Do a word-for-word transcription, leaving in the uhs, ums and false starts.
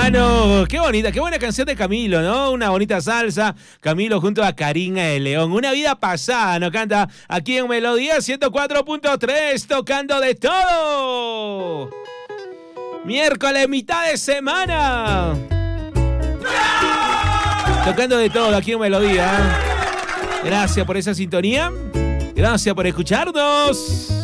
Mano, qué bonita, qué buena canción de Camilo, ¿no? Una bonita salsa. Camilo junto a Karina de León. Una vida pasada, nos canta aquí en Melodía ciento cuatro punto tres, tocando de todo. Miércoles, mitad de semana. Tocando de todo aquí en Melodía. Gracias por esa sintonía. Gracias por escucharnos.